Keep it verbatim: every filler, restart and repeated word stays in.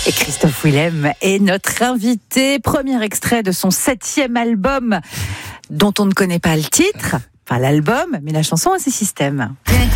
Et Christophe Willem est notre invité. Premier extrait de son septième album, dont on ne connaît pas le titre, enfin l'album, mais la chanson a ses systèmes.